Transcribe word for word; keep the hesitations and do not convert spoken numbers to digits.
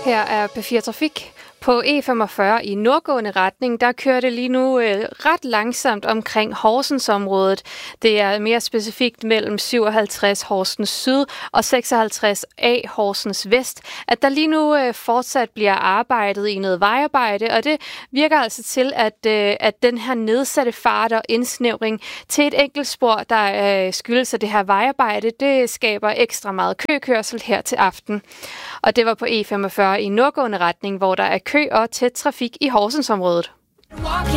Her er P fire Trafik. På E femogfyrre i nordgående retning, der kører det lige nu øh, ret langsomt omkring Horsensområdet. Det er mere specifikt mellem syvoghalvtreds Horsens Syd og seksoghalvtreds A Horsens Vest, at der lige nu øh, fortsat bliver arbejdet i noget vejarbejde, og det virker altså til, at, øh, at den her nedsatte fart og indsnævring til et enkelt spor, der øh, skyldes af det her vejarbejde, det skaber ekstra meget køkørsel her til aften. Og det var på E femogfyrre i nordgående retning, hvor der er kø og tæt trafik i Horsensområdet.